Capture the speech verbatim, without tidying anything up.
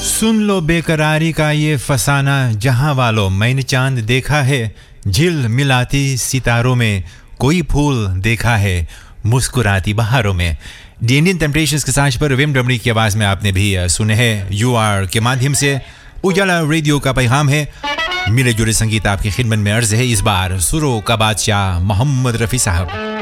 सुन लो बेकरारी का ये फसाना जहां वालों, मैंने चांद देखा है झिल मिलाती सितारों में, कोई फूल देखा है मुस्कुराती बहारों में। द इंडियन टेम्पटेशंस के साथ पर विम डमरी की आवाज़ में आपने भी सुने हैं यू आर के माध्यम से। उजाला रेडियो का पैगाम है, मिले जुले संगीत आपकी खिदमत में अर्ज है। इस बार सुरों का बादशाह मोहम्मद रफ़ी साहब।